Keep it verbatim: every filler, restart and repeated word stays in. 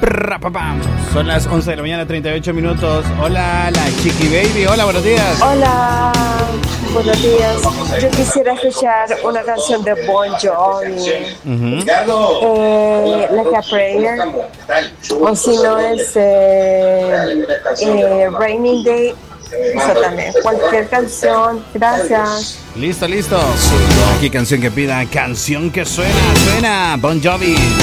Son las once de la mañana, treinta y ocho minutos. Hola, la Chiqui Baby. Hola, buenos días. Hola, buenos días. Yo quisiera escuchar una canción de Bon Jovi. Uh-huh. eh, Like a Prayer. O si no es eh, eh, Raining Day. Eso también. Cualquier canción. Gracias. Listo, listo. Aquí canción que pida, canción que suena, suena. Bon Jovi.